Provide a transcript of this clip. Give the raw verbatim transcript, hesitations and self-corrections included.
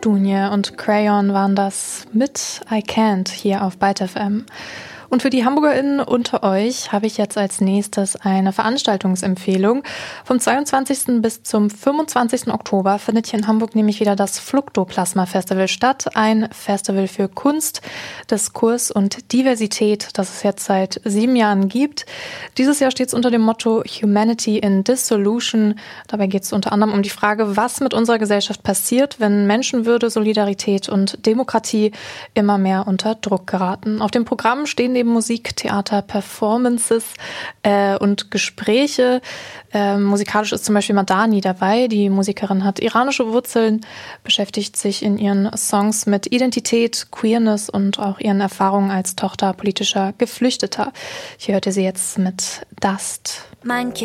Dunje und Crayon waren das mit I Can't hier auf Byte F M. Und für die HamburgerInnen unter euch habe ich jetzt als nächstes eine Veranstaltungsempfehlung. Vom zweiundzwanzigsten bis zum fünfundzwanzigsten Oktober findet hier in Hamburg nämlich wieder das Fluktoplasma-Festival statt. Ein Festival für Kunst, Diskurs und Diversität, das es jetzt seit sieben Jahren gibt. Dieses Jahr steht es unter dem Motto Humanity in Dissolution. Dabei geht es unter anderem um die Frage, was mit unserer Gesellschaft passiert, wenn Menschenwürde, Solidarität und Demokratie immer mehr unter Druck geraten. Auf dem Programm stehen neben Musik, Theater, Performances äh, und Gespräche. Äh, musikalisch ist zum Beispiel Madani dabei. Die Musikerin hat iranische Wurzeln, beschäftigt sich in ihren Songs mit Identität, Queerness und auch ihren Erfahrungen als Tochter politischer Geflüchteter. Hier hört ihr sie jetzt mit Dust. Man